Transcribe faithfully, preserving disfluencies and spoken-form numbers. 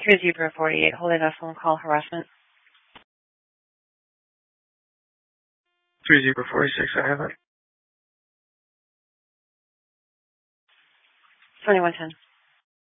Three Zebra forty-eight, holding a phone call harassment. Three Zebra forty-six, I have it. twenty-one ten.